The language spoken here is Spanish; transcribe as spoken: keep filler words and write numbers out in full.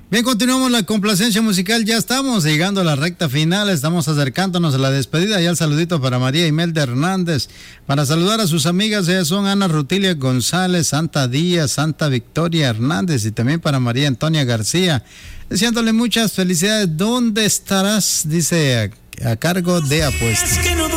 Bien, continuamos la complacencia musical, ya estamos llegando a la recta final, estamos acercándonos a la despedida. Ya el saludito para María Imelda Hernández, para saludar a sus amigas, ellas son Ana Rutilia González, Santa Díaz, Santa Victoria Hernández y también para María Antonia García, deseándole muchas felicidades. ¿Dónde estarás? Dice a, a cargo de Apuestas.